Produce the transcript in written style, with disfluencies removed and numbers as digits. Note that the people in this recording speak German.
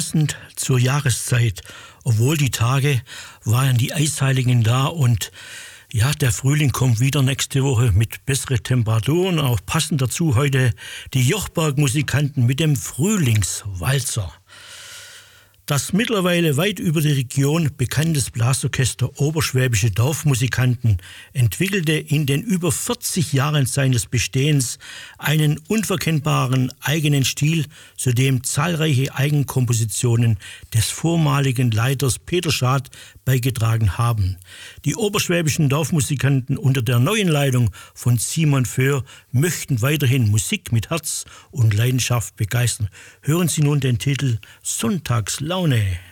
passend zur Jahreszeit. Obwohl die Tage waren die Eisheiligen da und ja, der Frühling kommt wieder nächste Woche mit besseren Temperaturen. Auch passend dazu heute die Jochberg-Musikanten mit dem Frühlingswalzer. Das mittlerweile weit über die Region bekanntes Blasorchester Oberschwäbische Dorfmusikanten entwickelte in den über 40 Jahren seines Bestehens einen unverkennbaren eigenen Stil, zu dem zahlreiche Eigenkompositionen des vormaligen Leiters Peter Schad beigetragen haben. Die Oberschwäbischen Dorfmusikanten unter der neuen Leitung von Simon Föhr möchten weiterhin Musik mit Herz und Leidenschaft begeistern. Hören Sie nun den Titel Sonntagslaune.